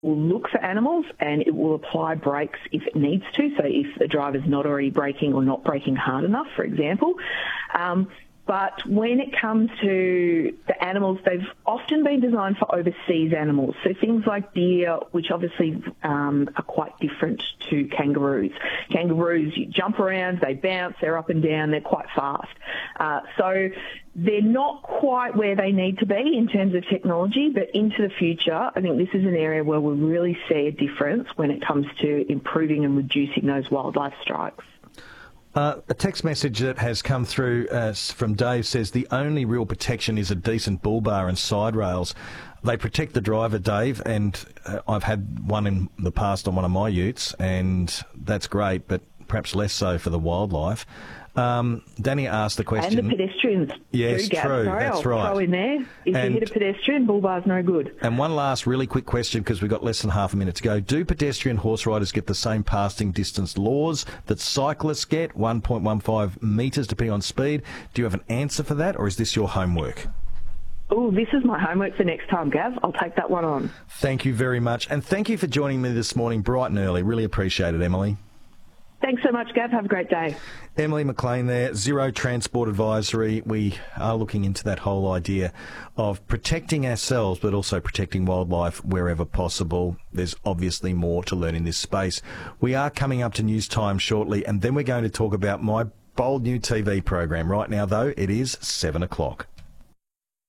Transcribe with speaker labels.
Speaker 1: will look for animals and it will apply brakes if it needs to. So if the driver's not already braking or not braking hard enough, for example. But when it comes to the animals, they've often been designed for overseas animals. So things like deer, which obviously are quite different to kangaroos. Kangaroos, you jump around, they bounce, they're up and down, they're quite fast. So they're not quite where they need to be in terms of technology, but into the future, I think this is an area where we'll really see a difference when it comes to improving and reducing those wildlife strikes.
Speaker 2: A text message that has come through from Dave says the only real protection is a decent bull bar and side rails. They protect the driver, Dave, and I've had one in the past on one of my utes, and that's great, but perhaps less so for the wildlife. Danny asked the question...
Speaker 1: And the pedestrians.
Speaker 2: Yes,
Speaker 1: true.
Speaker 2: Sorry,
Speaker 1: that's
Speaker 2: I'll
Speaker 1: right. Throw in there. If you hit a pedestrian, bull bar's no good.
Speaker 2: And one last really quick question, because we've got less than half a minute to go. Do pedestrian horse riders get the same passing distance laws that cyclists get, 1.15 metres depending on speed? Do you have an answer for that, or is this your homework?
Speaker 1: Oh, this is my homework for next time, Gav. I'll take that one on.
Speaker 2: Thank you very much. And thank you for joining me this morning bright and early. Really appreciate it, Emily.
Speaker 1: Thanks so much, Gav. Have a great day.
Speaker 2: Emily McLean there, Zero Transport Advisory. We are looking into that whole idea of protecting ourselves but also protecting wildlife wherever possible. There's obviously more to learn in this space. We are coming up to news time shortly, and then we're going to talk about my bold new TV program. Right now, though, it is 7 o'clock.